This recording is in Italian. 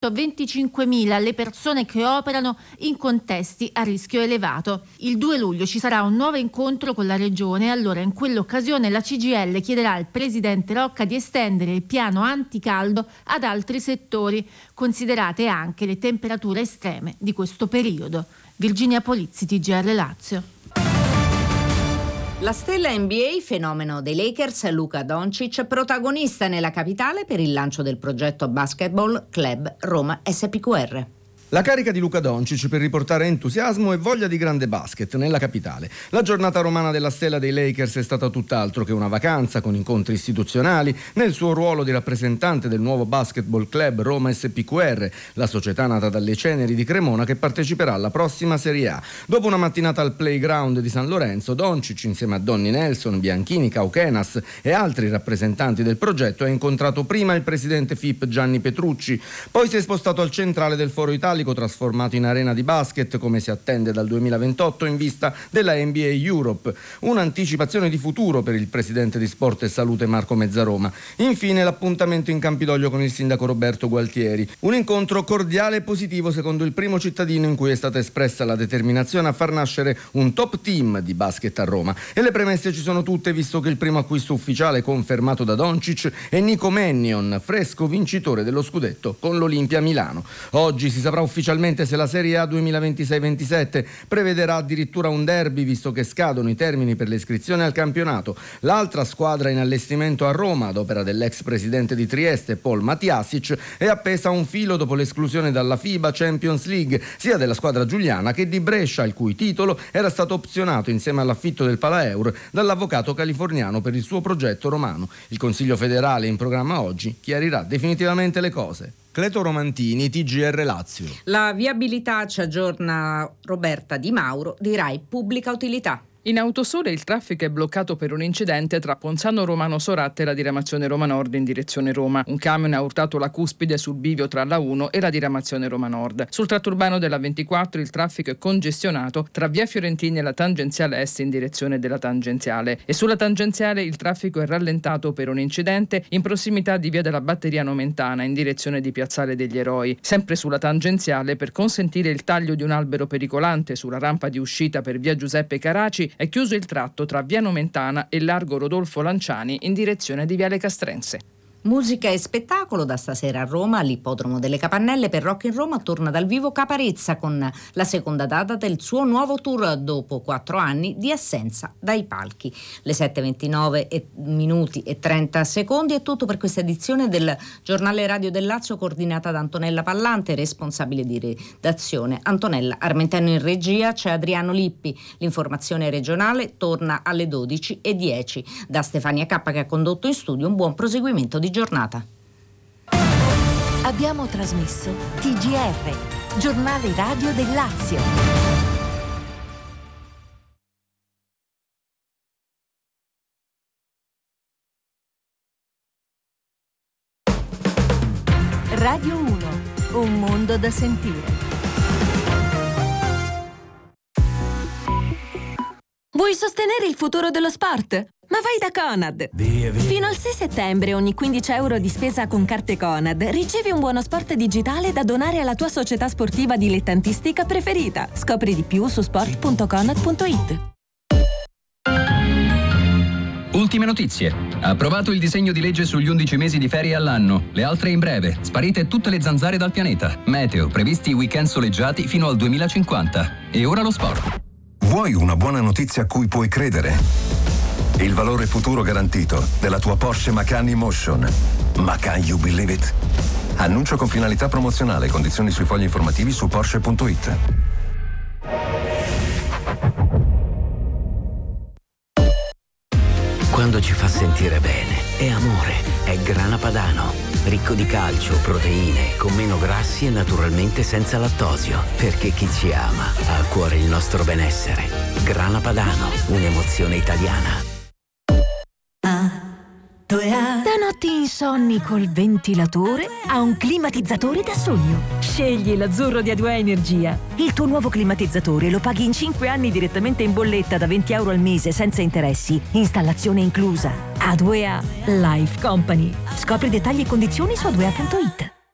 25.000 le persone che operano in contesti a rischio elevato. Il 2 luglio ci sarà un nuovo incontro con la Regione e allora in quell'occasione la CGIL chiederà al Presidente Rocca di estendere il piano anticaldo ad altri settori, considerate anche le temperature estreme di questo periodo. Virginia Polizzi, TGR Lazio. La stella NBA, fenomeno dei Lakers, Luka Doncic, protagonista nella capitale per il lancio del progetto Basketball Club Roma SPQR. La carica di Luka Doncic per riportare entusiasmo e voglia di grande basket nella capitale. La giornata romana della stella dei Lakers è stata tutt'altro che una vacanza, con incontri istituzionali nel suo ruolo di rappresentante del nuovo Basketball Club Roma SPQR, la società nata dalle ceneri di Cremona che parteciperà alla prossima Serie A. Dopo una mattinata al playground di San Lorenzo, Doncic, insieme a Donny Nelson, Bianchini, Cauchenas e altri rappresentanti del progetto, ha incontrato prima il presidente FIP Gianni Petrucci, poi si è spostato al centrale del Foro Italico, trasformato in arena di basket come si attende dal 2028 in vista della NBA Europe, un'anticipazione di futuro per il presidente di Sport e Salute Marco Mezzaroma. Infine l'appuntamento in Campidoglio con il sindaco Roberto Gualtieri, un incontro cordiale e positivo secondo il primo cittadino, in cui è stata espressa la determinazione a far nascere un top team di basket a Roma, e le premesse ci sono tutte, visto che il primo acquisto ufficiale confermato da Doncic è Nico Mannion, fresco vincitore dello scudetto con l'Olimpia Milano. Oggi si saprà ufficialmente se la Serie A 2026-27 prevederà addirittura un derby, visto che scadono i termini per l'iscrizione al campionato. L'altra squadra in allestimento a Roma, ad opera dell'ex presidente di Trieste Paul Matjasic, è appesa a un filo dopo l'esclusione dalla FIBA Champions League sia della squadra giuliana che di Brescia, il cui titolo era stato opzionato insieme all'affitto del Palaeur dall'avvocato californiano per il suo progetto romano. Il Consiglio federale in programma oggi chiarirà definitivamente le cose. Cleto Romantini, TGR Lazio. La viabilità ci aggiorna Roberta Di Mauro di Rai Pubblica Utilità. In Autosole il traffico è bloccato per un incidente tra Ponzano Romano Soratte e la diramazione Roma Nord in direzione Roma. Un camion ha urtato la cuspide sul bivio tra la 1 e la diramazione Roma Nord. Sul tratto urbano della 24 il traffico è congestionato tra via Fiorentini e la tangenziale est in direzione della tangenziale, e sulla tangenziale il traffico è rallentato per un incidente in prossimità di via della Batteria Nomentana in direzione di Piazzale degli Eroi. Sempre sulla tangenziale, per consentire il taglio di un albero pericolante sulla rampa di uscita per via Giuseppe Caraci, è chiuso il tratto tra via Nomentana e largo Rodolfo Lanciani in direzione di viale Castrense. Musica e spettacolo da stasera a Roma all'Ippodromo delle Capannelle. Per Rock in Roma torna dal vivo Caparezza con la seconda data del suo nuovo tour dopo 4 anni di assenza dai palchi. Le 7:29 minuti e 30 secondi è tutto per questa edizione del Giornale Radio del Lazio, coordinata da Antonella Pallante, responsabile di redazione Antonella Armentano, in regia c'è Adriano Lippi. L'informazione regionale torna alle 12:10 da Stefania Cappa, che ha condotto in studio. Un buon proseguimento di giornata. Abbiamo trasmesso TGR, Giornale Radio del Lazio. Radio 1, un mondo da sentire. Vuoi sostenere il futuro dello sport? Ma vai da Conad! Via. Fino al 6 settembre ogni 15 euro di spesa con carte Conad ricevi un buono sport digitale da donare alla tua società sportiva dilettantistica preferita. Scopri di più su sport.conad.it. Ultime notizie. Approvato il disegno di legge sugli 11 mesi di ferie all'anno. Le altre in breve. Sparite tutte le zanzare dal pianeta. Meteo. Previsti weekend soleggiati fino al 2050. E ora lo sport. Vuoi una buona notizia a cui puoi credere? Il valore futuro garantito della tua Porsche Macan E-Motion. Ma can you believe it? Annuncio con finalità promozionale. Condizioni sui fogli informativi su Porsche.it. Quando ci fa sentire bene è amore, è Grana Padano, ricco di calcio, proteine, con meno grassi e naturalmente senza lattosio, perché chi ci ama ha a cuore il nostro benessere. Grana Padano, un'emozione italiana. Da notti insonni col ventilatore a un climatizzatore da sogno. Scegli l'azzurro di A2A Energia. Il tuo nuovo climatizzatore lo paghi in 5 anni direttamente in bolletta da 20 euro al mese senza interessi. Installazione inclusa. A2A Life Company. Scopri dettagli e condizioni su a2a.it.